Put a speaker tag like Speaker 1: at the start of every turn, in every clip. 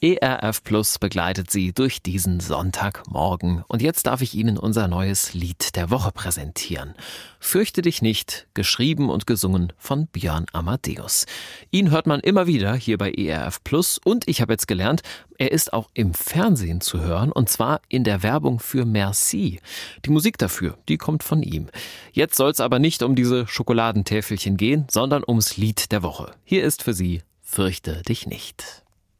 Speaker 1: ERF Plus begleitet Sie durch diesen Sonntagmorgen. Und jetzt darf ich Ihnen unser neues Lied der Woche präsentieren. Fürchte dich nicht, geschrieben und gesungen von Björn Amadeus. Ihn hört man immer wieder hier bei ERF Plus und ich habe jetzt gelernt, er ist auch im Fernsehen zu hören und zwar in der Werbung für Merci. Die Musik dafür, die kommt von ihm. Jetzt soll es aber nicht um diese Schokoladentäfelchen gehen, sondern ums Lied der Woche. Hier ist für Sie Fürchte dich nicht.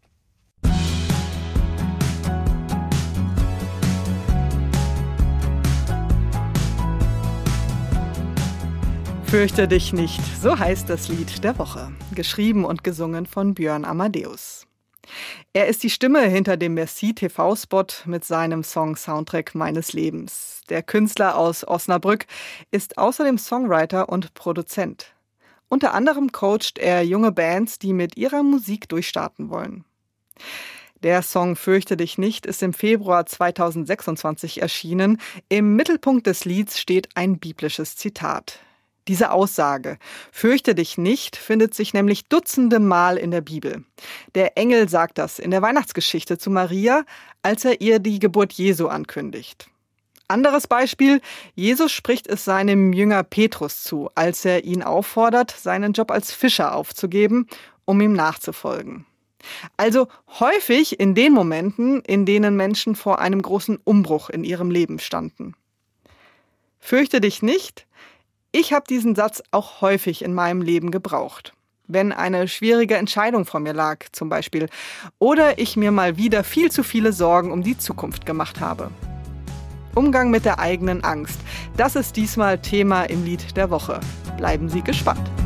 Speaker 2: Fürchte dich nicht, so heißt das Lied der Woche, geschrieben und gesungen von Björn Amadeus. Er ist die Stimme hinter dem Merci-TV-Spot mit seinem Song-Soundtrack meines Lebens. Der Künstler aus Osnabrück ist außerdem Songwriter und Produzent. Unter anderem coacht er junge Bands, die mit ihrer Musik durchstarten wollen. Der Song Fürchte dich nicht ist im Februar 2026 erschienen. Im Mittelpunkt des Lieds steht ein biblisches Zitat. Diese Aussage, fürchte dich nicht, findet sich nämlich dutzende Mal in der Bibel. Der Engel sagt das in der Weihnachtsgeschichte zu Maria, als er ihr die Geburt Jesu ankündigt. Anderes Beispiel, Jesus spricht es seinem Jünger Petrus zu, als er ihn auffordert, seinen Job als Fischer aufzugeben, um ihm nachzufolgen. Also häufig in den Momenten, in denen Menschen vor einem großen Umbruch in ihrem Leben standen. Fürchte dich nicht. Ich habe diesen Satz auch häufig in meinem Leben gebraucht. Wenn eine schwierige Entscheidung vor mir lag, zum Beispiel, oder ich mir mal wieder viel zu viele Sorgen um die Zukunft gemacht habe. Umgang mit der eigenen Angst, das ist diesmal Thema im Lied der Woche. Bleiben Sie gespannt.